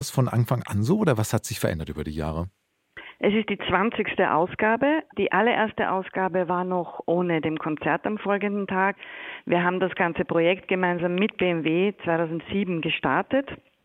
das von Anfang an so oder was hat sich verändert über die Jahre? Es ist die 20. Ausgabe. Die allererste Ausgabe war noch ohne dem Konzert am folgenden Tag. Wir haben das ganze Projekt gemeinsam mit BMW 2007 gestartet.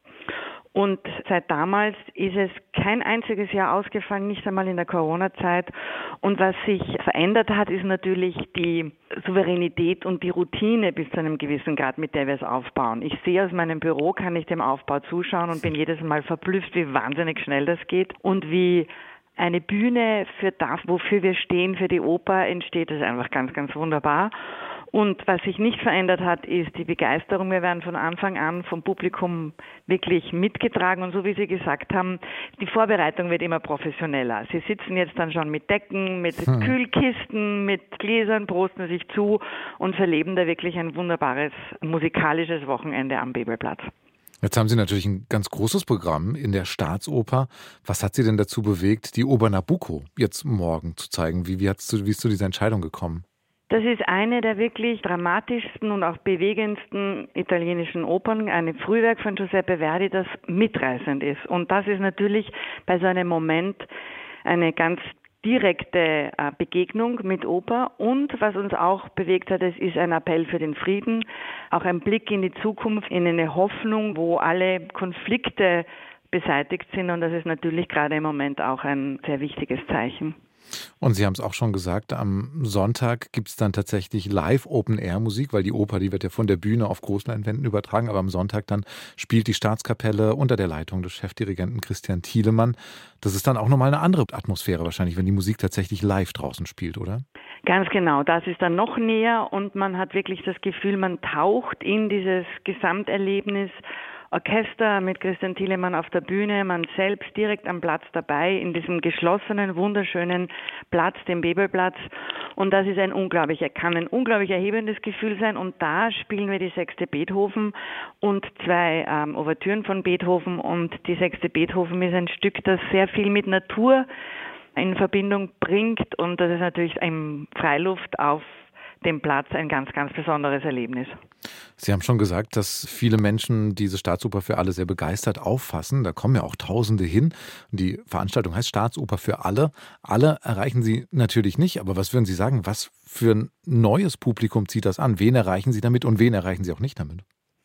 Und seit damals ist es kein einziges Jahr ausgefallen, nicht einmal in der Corona-Zeit. Und was sich verändert hat, ist natürlich die Souveränität und die Routine bis zu einem gewissen Grad, mit der wir es aufbauen. Ich sehe aus meinem Büro, kann ich dem Aufbau zuschauen und bin jedes Mal verblüfft, wie wahnsinnig schnell das geht und wie eine Bühne für das, wofür wir stehen, für die Oper entsteht. Das ist einfach ganz, ganz wunderbar. Und was sich nicht verändert hat, ist die Begeisterung. Wir werden von Anfang an vom Publikum wirklich mitgetragen. Und so wie Sie gesagt haben, die Vorbereitung wird immer professioneller. Sie sitzen jetzt dann schon mit Decken, mit Kühlkisten, mit Gläsern, prosten sich zu und verleben da wirklich ein wunderbares musikalisches Wochenende am Bebelplatz. Jetzt haben Sie natürlich ein ganz großes Programm in der Staatsoper. Was hat Sie denn dazu bewegt, die Oper Nabucco jetzt morgen zu zeigen? Wie ist zu dieser Entscheidung gekommen? Das ist eine der wirklich dramatischsten und auch bewegendsten italienischen Opern, ein Frühwerk von Giuseppe Verdi, das mitreißend ist. Und das ist natürlich bei so einem Moment eine ganz direkte Begegnung mit Oper. Und was uns auch bewegt hat, es ist ein Appell für den Frieden, auch ein Blick in die Zukunft, in eine Hoffnung, wo alle Konflikte beseitigt sind. Und das ist natürlich gerade im Moment auch ein sehr wichtiges Zeichen. Und Sie haben es auch schon gesagt, am Sonntag gibt es dann tatsächlich Live-Open-Air-Musik, weil die Oper, die wird ja von der Bühne auf Großleinwänden übertragen, aber am Sonntag dann spielt die Staatskapelle unter der Leitung des Chefdirigenten Christian Thielemann. Das ist dann auch nochmal eine andere Atmosphäre wahrscheinlich, wenn die Musik tatsächlich live draußen spielt, oder? Ganz genau, das ist dann noch näher und man hat wirklich das Gefühl, man taucht in dieses Gesamterlebnis. Orchester mit Christian Thielemann auf der Bühne, man selbst direkt am Platz dabei, in diesem geschlossenen, wunderschönen Platz, dem Bebelplatz. Und das ist kann ein unglaublich erhebendes Gefühl sein. Und da spielen wir die 6. Beethoven und 2 Ouvertüren von Beethoven. Und die 6. Beethoven ist ein Stück, das sehr viel mit Natur in Verbindung bringt. Und das ist natürlich in Freiluft auf dem Platz ein ganz, ganz besonderes Erlebnis. Sie haben schon gesagt, dass viele Menschen diese Staatsoper für alle sehr begeistert auffassen. Da kommen ja auch Tausende hin. Die Veranstaltung heißt Staatsoper für alle. Alle erreichen Sie natürlich nicht. Aber was würden Sie sagen, was für ein neues Publikum zieht das an? Wen erreichen Sie damit und wen erreichen Sie auch nicht damit?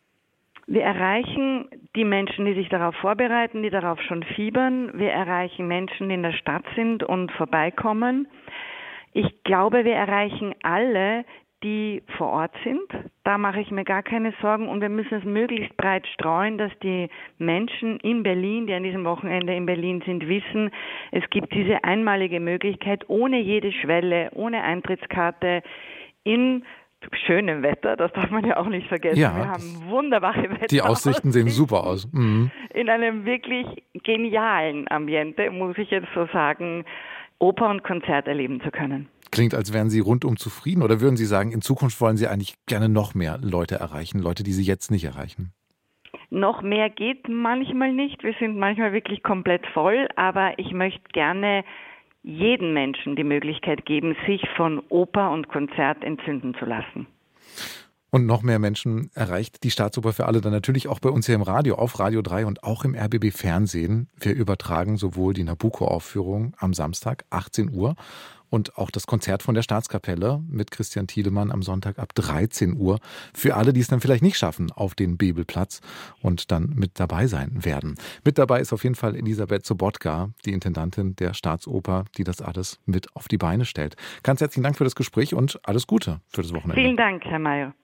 Wir erreichen die Menschen, die sich darauf vorbereiten, die darauf schon fiebern. Wir erreichen Menschen, die in der Stadt sind und vorbeikommen. Ich glaube, wir erreichen alle, die vor Ort sind. Da mache ich mir gar keine Sorgen und wir müssen es möglichst breit streuen, dass die Menschen in Berlin, die an diesem Wochenende in Berlin sind, wissen, es gibt diese einmalige Möglichkeit, ohne jede Schwelle, ohne Eintrittskarte, in schönem Wetter, das darf man ja auch nicht vergessen. Ja, wir haben wunderbare Wetter. Die Aussichten sehen super aus. Mhm. In einem wirklich genialen Ambiente, muss ich jetzt so sagen, Oper und Konzert erleben zu können. Klingt, als wären Sie rundum zufrieden oder würden Sie sagen, in Zukunft wollen Sie eigentlich gerne noch mehr Leute erreichen, Leute, die Sie jetzt nicht erreichen? Noch mehr geht manchmal nicht. Wir sind manchmal wirklich komplett voll, aber ich möchte gerne jedem Menschen die Möglichkeit geben, sich von Oper und Konzert entzünden zu lassen. Und noch mehr Menschen erreicht die Staatsoper für alle dann natürlich auch bei uns hier im Radio, auf Radio 3 und auch im RBB Fernsehen. Wir übertragen sowohl die Nabucco-Aufführung am Samstag, 18 Uhr, und auch das Konzert von der Staatskapelle mit Christian Thielemann am Sonntag ab 13 Uhr. Für alle, die es dann vielleicht nicht schaffen auf den Bebelplatz und dann mit dabei sein werden. Mit dabei ist auf jeden Fall Elisabeth Sobotka, die Intendantin der Staatsoper, die das alles mit auf die Beine stellt. Ganz herzlichen Dank für das Gespräch und alles Gute für das Wochenende. Vielen Dank, Herr Mayer.